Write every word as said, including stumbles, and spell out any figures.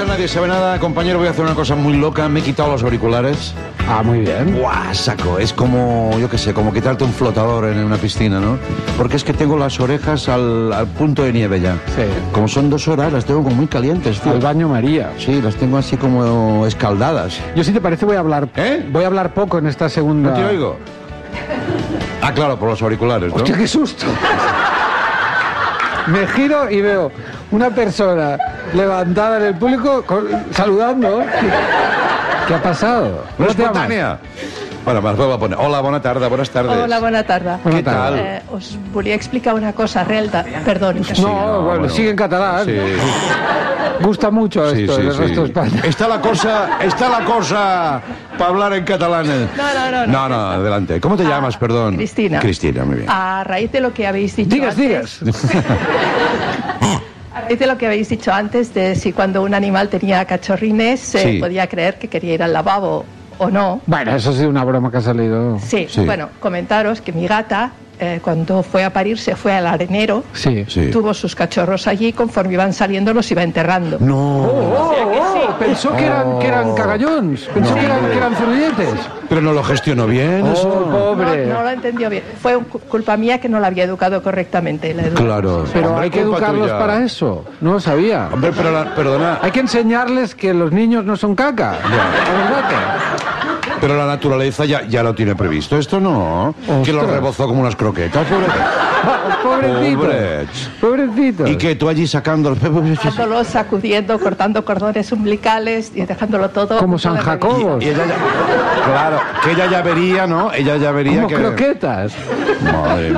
a Nadie Sabe Nada, compañero, voy a hacer una cosa muy loca. Me he quitado los auriculares. Ah, muy bien. ¡Buah, saco! Es como, yo qué sé, como quitarte un flotador en una piscina, ¿no? Porque es que tengo las orejas al, al punto de nieve ya. Sí. Como son dos horas, las tengo como muy calientes, tío. Al baño María. Sí, las tengo así como escaldadas. Yo, si te parece, voy a hablar. ¿Eh? Voy a hablar poco en esta segunda. ¿No te oigo? Ah, claro, por los auriculares, ¿no? Hostia, qué susto. Me giro y veo una persona levantada en el público con- saludando. ¿Qué ha pasado? ¿No ¿Cómo es te llamas? espontánea? Bueno, me voy a poner. Hola, bona tarda, buenas tardes. Hola, bona tarda. Bona Què tarda. tal? Eh, us volia explicar una cosa, Relda. Perdón. No, Sí, no, bueno, bueno. sigue en catalán. Sí. Gusta mucho Sí, esto sí, en el sí. resto de España. Está la cosa, está la cosa para hablar en catalán. No, no, no, No, no. no, adelante. ¿Cómo te Ah, llamas, perdón? Cristina. Cristina, muy bien. A raíz de lo que habéis dicho Digas, antes... digas. A raíz de lo que habéis dicho antes de si cuando un animal tenía cachorrines eh, Sí. podía creer que quería ir al lavabo o no. Bueno, eso ha sido una broma que ha salido. Sí, Sí. bueno, comentaros que mi gata, eh, cuando fue a parir, se fue al arenero, Sí. Sí. tuvo sus cachorros allí, conforme iban saliendo los iba enterrando. No. Oh, oh, pensó que eran, que eran cagallons, pensó que, eran, que eran zurrilletes. Pero no lo gestionó bien, Oh, eso. pobre. No, no lo entendió bien. Fue un- culpa mía que no la había educado correctamente. La educé. Claro. Pero Hombre, hay que culpa educarlos tuya. para eso. No lo sabía. Hombre, pero la- perdona, Hay que enseñarles que los niños no son caca. A los gatos. pero la naturaleza ya, ya lo tiene previsto. Esto no. Que lo Ostras. rebozó como unas croquetas. Pobre. Pobrecito. Pobres. Pobrecito. ¿Y que tú allí sacando? Dejándolo, sacudiendo, cortando cordones umbilicales y dejándolo todo. Como a punto San de Jacobo. Y ella ya, claro, que ella ya vería, ¿no? Ella ya vería Como que... croquetas. Madre